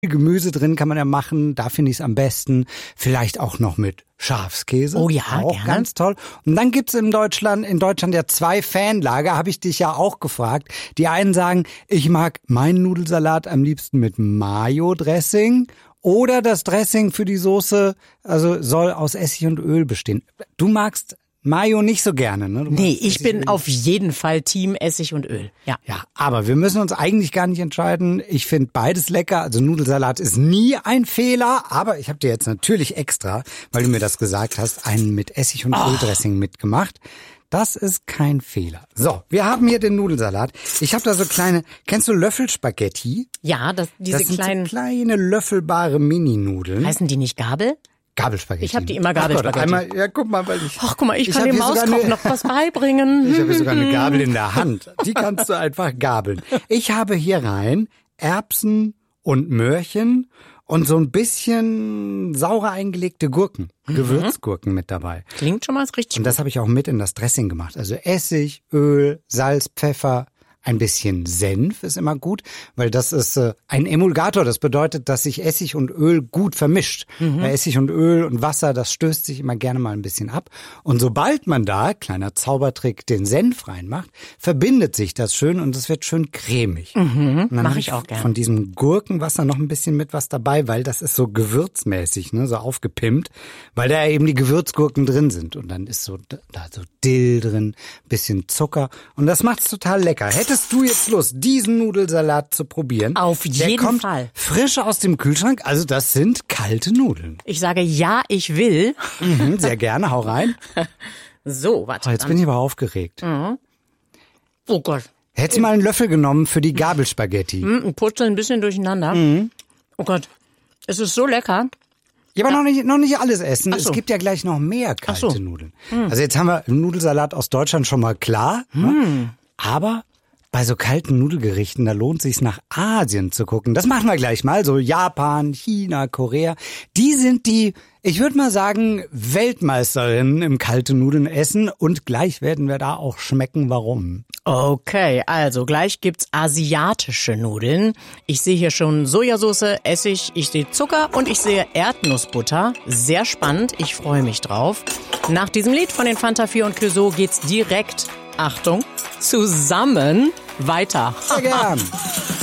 Gemüse drin kann man ja machen, da finde ich es am besten. Vielleicht auch noch mit Schafskäse. Oh ja, auch gerne. Ganz toll. Und dann gibt's in Deutschland ja 2 Fanlager, habe ich dich ja auch gefragt. Die einen sagen, ich mag meinen Nudelsalat am liebsten mit Mayo-Dressing oder das Dressing für die Soße, also soll aus Essig und Öl bestehen. Du magst Mayo nicht so gerne, ne? Nee, ich bin auf jeden Fall Team Essig und Öl. Ja. Ja, aber wir müssen uns eigentlich gar nicht entscheiden. Ich finde beides lecker. Also Nudelsalat ist nie ein Fehler. Aber ich habe dir jetzt natürlich extra, weil du mir das gesagt hast, einen mit Essig und Öldressing mitgemacht. Das ist kein Fehler. So, wir haben hier den Nudelsalat. Ich habe da so kleine, kennst du Löffelspaghetti? Ja, diese Das sind kleinen, so kleine löffelbare Mini-Nudeln. heißen die nicht Gabel? Gabelspaghetti. Ich habe die immer Gabelspaghetti. Einmal, ja, guck mal, weil ich... Ach, guck mal, ich kann hab dem hier sogar Mauskoch noch was beibringen. Ich habe sogar eine Gabel in der Hand. Die kannst du einfach gabeln. Ich habe hier rein Erbsen und Möhrchen und so ein bisschen sauer eingelegte Gurken, Gewürzgurken mit dabei. Klingt schon mal richtig Und das habe ich auch mit in das Dressing gemacht. Also Essig, Öl, Salz, Pfeffer, ein bisschen Senf ist immer gut, weil das ist ein Emulgator. Das bedeutet, dass sich Essig und Öl gut vermischt. Weil Essig und Öl und Wasser, das stößt sich immer gerne mal ein bisschen ab. Und sobald man da, kleiner Zaubertrick, den Senf reinmacht, verbindet sich das schön und es wird schön cremig. Und dann mach hab ich auch gern. Von diesem Gurkenwasser noch ein bisschen mit was dabei, weil das ist so gewürzmäßig, ne, so aufgepimpt, weil da eben die Gewürzgurken drin sind. Und dann ist so da so Dill drin, bisschen Zucker und das macht's total lecker. Hättest du jetzt Lust, diesen Nudelsalat zu probieren? Auf jeden Der kommt Fall. frisch aus dem Kühlschrank, also das sind kalte Nudeln. Ich sage ja, ich will. Sehr gerne, hau rein. So, warte. Oh, jetzt bin ich aber aufgeregt. Oh Gott. Hättest du mal einen Löffel genommen für die Gabelspaghetti. Purzel ein bisschen durcheinander. Oh Gott. Es ist so lecker. Ja, aber noch nicht alles essen. Ach so. Es gibt ja gleich noch mehr Ach kalte so. Nudeln. Also jetzt haben wir Nudelsalat aus Deutschland schon mal klar. Ne? Aber bei so kalten Nudelgerichten, da lohnt sich's nach Asien zu gucken. Das machen wir gleich mal. So Japan, China, Korea. Die sind die, ich würde mal sagen, Weltmeisterinnen im kalte Nudeln essen. Und gleich werden wir da auch schmecken, warum. Okay, also gleich gibt's asiatische Nudeln. Ich sehe hier schon Sojasauce, Essig, ich sehe Zucker und ich sehe Erdnussbutter. Sehr spannend, ich freue mich drauf. Nach diesem Lied von den Fanta 4 und Clouseau geht's direkt, Achtung, zusammen weiter. Sehr gern.